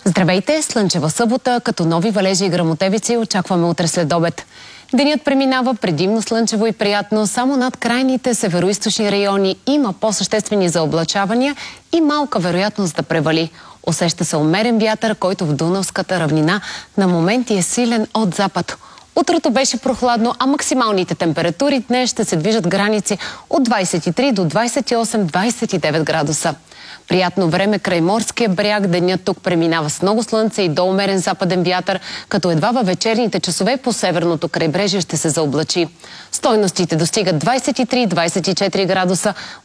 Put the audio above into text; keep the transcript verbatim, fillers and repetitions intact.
Здравейте! Слънчева събота, като нови валежи и гръмотевици очакваме утре след обед. Денят преминава предимно слънчево и приятно, само над крайните североизточни райони има по-съществени заоблачавания и малка вероятност да превали. Усеща се умерен вятър, който в Дунавската равнина на моменти е силен от запад. Утрото беше прохладно, а максималните температури днес ще се движат граници от двадесет и три до двадесет и осем до двадесет и девет градуса. Приятно време край морския бряг, денят тук преминава с много слънце и до умерен западен вятър, като едва във вечерните часове по северното крайбрежие ще се заоблачи. Стойностите достигат двадесет и три до двадесет и четири градуса.